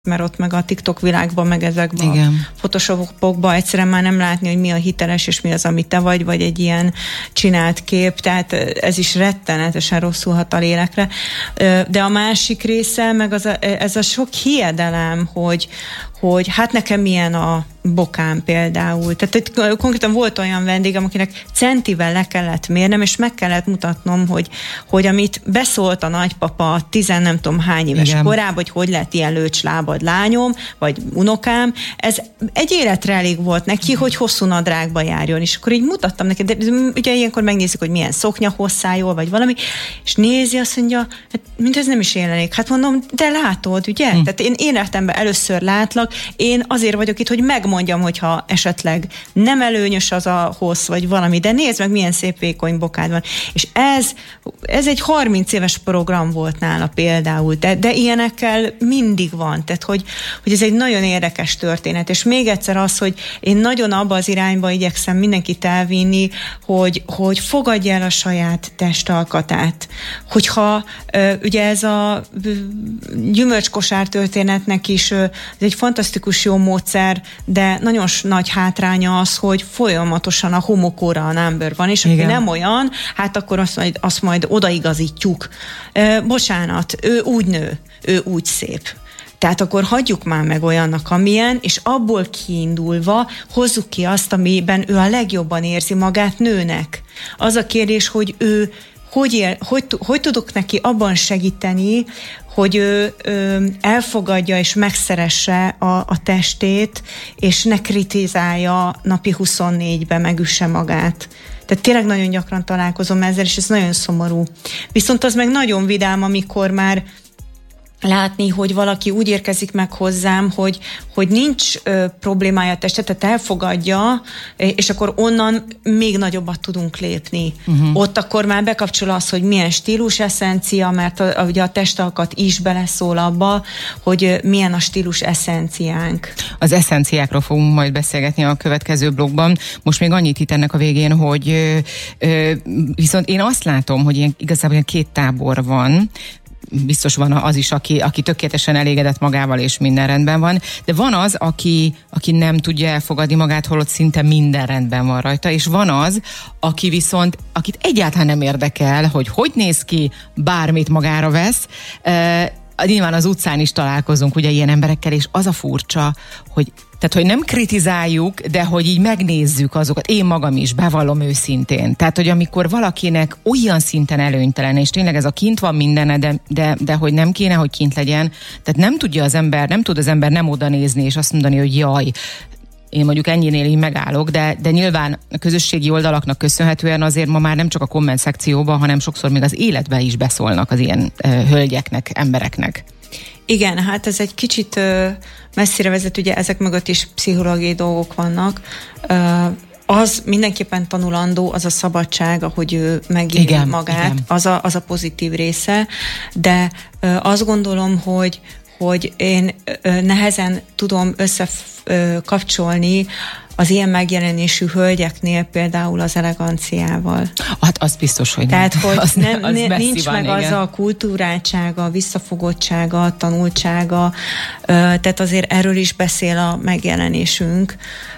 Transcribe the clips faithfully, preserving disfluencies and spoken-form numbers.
mert ott meg a TikTok világban, meg ezekben a photoshopokban egyszerűen már nem látni, hogy mi a hiteles, és mi az, ami te vagy, vagy egy ilyen csinált kép, tehát ez is rettenetesen rosszul hat a lélekre. De a másik része, meg az a, ez a sok hiedelem, hogy, hogy hát nekem milyen a bokám például. Tehát itt konkrétan volt olyan vendégem, akinek centivel le kellett mérnem, és meg kellett mutatnom, hogy, hogy amit beszólt a nagypapa tizen nem tudom hány éves Igen. korában, hogy hogy lett ilyen lőcslábad lányom, vagy unokám, ez egy életre elég volt neki, hogy hosszú nadrágba járjon. És akkor így mutattam neki, de ugye ilyenkor megnézzük, hogy milyen szoknya hosszájól, vagy valami, és nézi, azt mondja, hát mint ez nem is élenik. Hát mondom, de látod, ugye? Hm. Tehát én életemben először látlak, én azért vagyok itt, hogy megmondjam, hogyha esetleg nem előnyös az a hossz, vagy valami, de nézd meg, milyen szép vékony bokád van. És ez, ez egy harminc éves program volt nála például, de, de ilyenekkel mindig van. Tehát, hogy, hogy ez egy nagyon érdekes történet. És még egyszer az, hogy én nagyon abba az irányba igyekszem mindenkit elvinni, hogy, hogy fogadja el a saját testalkatát. Hogyha ugye ez a gyümölcskosár történetnek is ez egy fantasztikus jó módszer, de nagyon nagy hátránya az, hogy folyamatosan a homokóra a number van, és aki nem olyan, hát akkor azt majd, azt majd odaigazítjuk. E, bocsánat, ő úgy nő, ő úgy szép. Tehát akkor hagyjuk már meg olyannak, amilyen, és abból kiindulva hozzuk ki azt, amiben ő a legjobban érzi magát nőnek. Az a kérdés, hogy ő Hogy, él, hogy, hogy tudok neki abban segíteni, hogy ő, ő elfogadja és megszeresse a, a testét, és ne kritizálja napi huszonnégybe, megüsse magát. Tehát tényleg nagyon gyakran találkozom ezzel, és ez nagyon szomorú. Viszont az meg nagyon vidám, amikor már látni, hogy valaki úgy érkezik meg hozzám, hogy, hogy nincs ö, problémája a teste, tehát elfogadja, és akkor onnan még nagyobbat tudunk lépni. Uh-huh. Ott akkor már bekapcsol az, hogy milyen stílus eszencia, mert a, a, ugye a testalkat is beleszól abba, hogy milyen a stílus eszenciánk. Az eszenciákról fogunk majd beszélgetni a következő blogban. Most még annyit itt ennek a végén, hogy ö, ö, viszont én azt látom, hogy ilyen, igazából ilyen két tábor van. Biztos van az is, aki, aki tökéletesen elégedett magával, és minden rendben van, de van az, aki, aki nem tudja elfogadni magát, holott szinte minden rendben van rajta, és van az, aki viszont, akit egyáltalán nem érdekel, hogy hogy néz ki, bármit magára vesz. E, nyilván az utcán is találkozunk ugye ilyen emberekkel, és az a furcsa, hogy tehát, hogy nem kritizáljuk, de hogy így megnézzük azokat. Én magam is, bevallom őszintén. Tehát, hogy amikor valakinek olyan szinten előnytelen, és tényleg ez a kint van mindene, de, de, de hogy nem kéne, hogy kint legyen. Tehát nem tudja az ember, nem tud az ember nem oda nézni, és azt mondani, hogy jaj, én mondjuk ennyinél így megállok, de, de nyilván a közösségi oldalaknak köszönhetően azért ma már nem csak a komment szekcióban, hanem sokszor még az életbe is beszólnak az ilyen uh, hölgyeknek, embereknek. Igen, hát ez egy kicsit ö, messzire vezet, ugye ezek mögött is pszichológiai dolgok vannak. Ö, az mindenképpen tanulandó, az a szabadság, ahogy ő megéli igen, magát, igen. Az, a, az a pozitív része, de ö, azt gondolom, hogy, hogy én ö, nehezen tudom összekapcsolni az ilyen megjelenésű hölgyeknél például az eleganciával. Hát az biztos, hogy Tehát, nem. hogy az, nem, az nincs van, meg igen. az a kultúráltsága, visszafogottsága, tanultsága, tehát azért erről is beszél a megjelenésünk,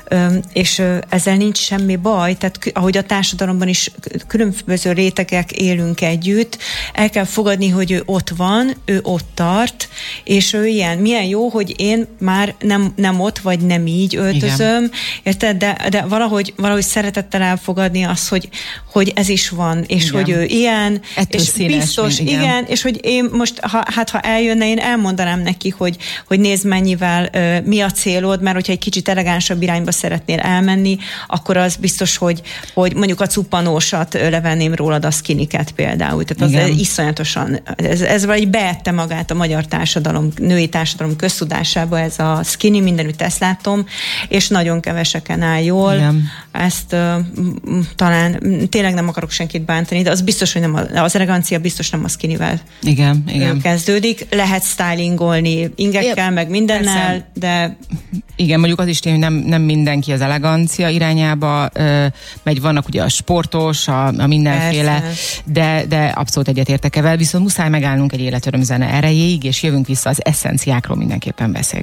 és ezzel nincs semmi baj, tehát ahogy a társadalomban is különböző rétegek élünk együtt, el kell fogadni, hogy ő ott van, ő ott tart, és ő ilyen, milyen jó, hogy én már nem, nem ott, vagy nem így öltözöm, érted? De, de valahogy, valahogy szeretettel elfogadni azt, hogy, hogy ez is van, és igen. hogy ő ilyen, ettől és színes, biztos, igen. igen, és hogy én most, ha, hát ha eljönne, én elmondanám neki, hogy, hogy nézd mennyivel, uh, mi a célod, mert hogyha egy kicsit elegánsabb irányba szeretnél elmenni, akkor az biztos, hogy, hogy mondjuk a cuppanósat levenném rólad, a skinniket például. Tehát az iszonyatosan, ez, ez vagy beette magát a magyar társadalom, női társadalom köztudásába ez a skinny, mindenütt ezt látom, és nagyon kevesek edzéseken áll jól. Igen. Ezt uh, talán tényleg nem akarok senkit bántani, de az biztos, hogy nem a, az elegancia biztos nem a skinnyvel igen, igen. kezdődik. Lehet stylingolni ingekkel, meg mindennel, persze. De... Igen, mondjuk az is tény, hogy nem, nem mindenki az elegancia irányába ö, megy, vannak ugye a sportos, a, a mindenféle, de, de abszolút egyetértek evel, viszont muszáj megállnunk egy életöröm zene erejéig, és jövünk vissza az eszenciákról mindenképpen beszélgetni.